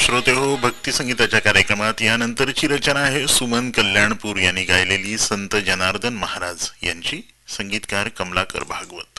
श्रोते हो, भक्ती संगीताच्या कार्यक्रमात यानंतरची रचना आहे सुमन कल्याणपूर यांनी गायलेली संत जनार्दन महाराज यांची, संगीतकार कमलाकर भागवत.